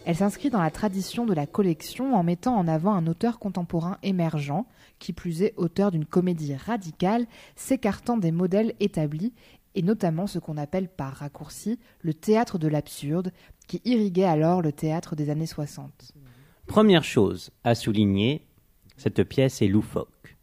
Elle s'inscrit dans la tradition de la collection en mettant en avant un auteur contemporain émergent, qui plus est auteur d'une comédie radicale, s'écartant des modèles établis, et notamment ce qu'on appelle par raccourci le théâtre de l'absurde, qui irriguait alors le théâtre des années 60. Première chose à souligner, cette pièce est loufoque.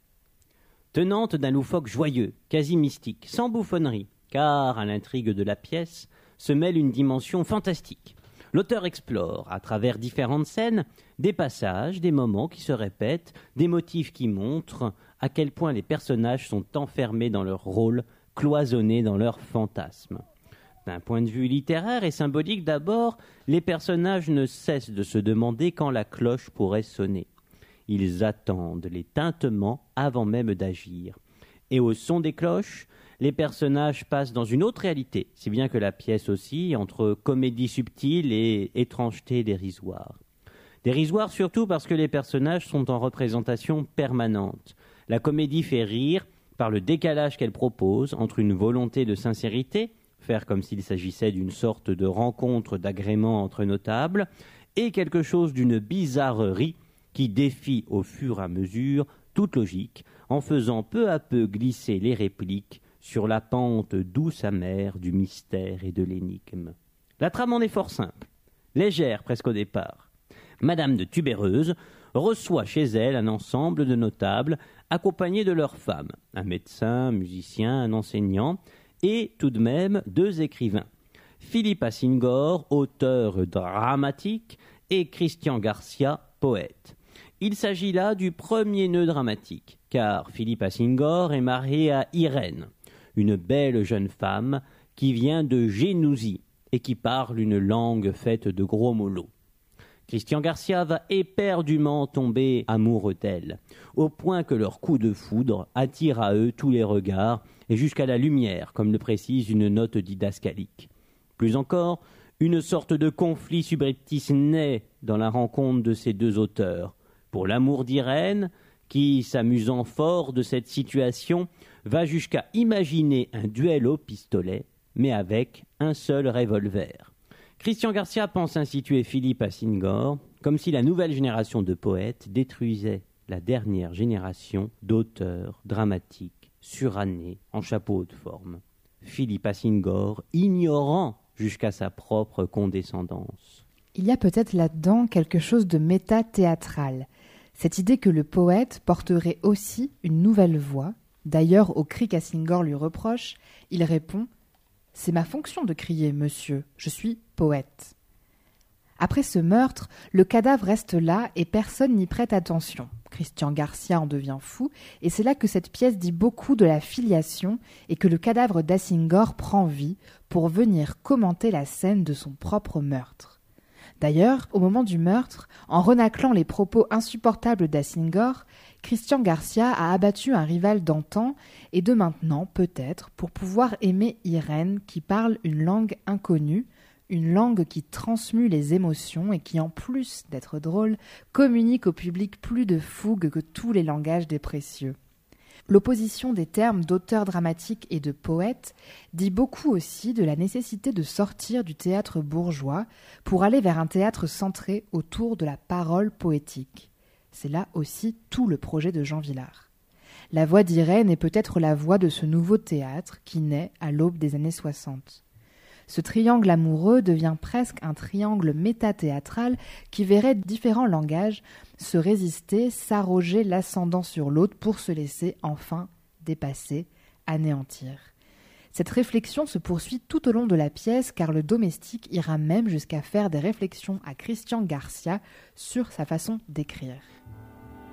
Tenante d'un loufoque joyeux, quasi mystique, sans bouffonnerie, car à l'intrigue de la pièce se mêle une dimension fantastique. L'auteur explore, à travers différentes scènes, des passages, des moments qui se répètent, des motifs qui montrent à quel point les personnages sont enfermés dans leur rôle, cloisonnés dans leurs fantasmes. D'un point de vue littéraire et symbolique d'abord, les personnages ne cessent de se demander quand la cloche pourrait sonner. Ils attendent les tintements avant même d'agir. Et au son des cloches, les personnages passent dans une autre réalité, si bien que la pièce oscille entre comédie subtile et étrangeté dérisoire. Dérisoire surtout parce que les personnages sont en représentation permanente. La comédie fait rire par le décalage qu'elle propose entre une volonté de sincérité, faire comme s'il s'agissait d'une sorte de rencontre d'agrément entre notables, et quelque chose d'une bizarrerie qui défie au fur et à mesure toute logique, en faisant peu à peu glisser les répliques sur la pente douce amère du mystère et de l'énigme. La trame en est fort simple, légère presque au départ. Madame de Tubéreuse reçoit chez elle un ensemble de notables accompagnés de leurs femmes, un médecin, un musicien, un enseignant, et tout de même 2 écrivains. Philippe Assingor, auteur dramatique, et Christian Garcia, poète. Il s'agit là du premier nœud dramatique, car Philippe Assingor est marié à Irène, une belle jeune femme qui vient de Génousie et qui parle une langue faite de gros mots. Christian Garcia va éperdument tomber amoureux d'elle, au point que leur coup de foudre attire à eux tous les regards et jusqu'à la lumière, comme le précise une note didascalique. Plus encore, une sorte de conflit subreptice naît dans la rencontre de ces 2 auteurs. Pour l'amour d'Irène, qui, s'amusant fort de cette situation, va jusqu'à imaginer un duel au pistolet, mais avec un seul revolver. Christian Garcia pense ainsi tuer Philippe Assingor, comme si la nouvelle génération de poètes détruisait la dernière génération d'auteurs dramatiques, surannés, en chapeau de forme. Philippe Assingor ignorant jusqu'à sa propre condescendance. Il y a peut-être là-dedans quelque chose de méta-théâtral. Cette idée que le poète porterait aussi une nouvelle voix. D'ailleurs, au cri qu'Assingor lui reproche, il répond « C'est ma fonction de crier, monsieur, je suis poète ». Après ce meurtre, le cadavre reste là et personne n'y prête attention. Christian Garcia en devient fou, et c'est là que cette pièce dit beaucoup de la filiation et que le cadavre d'Assingor prend vie pour venir commenter la scène de son propre meurtre. D'ailleurs, au moment du meurtre, en renaclant les propos insupportables d'Assingor, Christian Garcia a abattu un rival d'antan et de maintenant, peut-être, pour pouvoir aimer Irène qui parle une langue inconnue, une langue qui transmue les émotions et qui, en plus d'être drôle, communique au public plus de fougue que tous les langages des précieux. L'opposition des termes d'auteur dramatique et de poète dit beaucoup aussi de la nécessité de sortir du théâtre bourgeois pour aller vers un théâtre centré autour de la parole poétique. C'est là aussi tout le projet de Jean Vilar. La voix d'Irène est peut-être la voix de ce nouveau théâtre qui naît à l'aube des années 60. Ce triangle amoureux devient presque un triangle métathéâtral qui verrait différents langages se résister, s'arroger l'ascendant sur l'autre pour se laisser enfin dépasser, anéantir. Cette réflexion se poursuit tout au long de la pièce car le domestique ira même jusqu'à faire des réflexions à Christian Garcia sur sa façon d'écrire.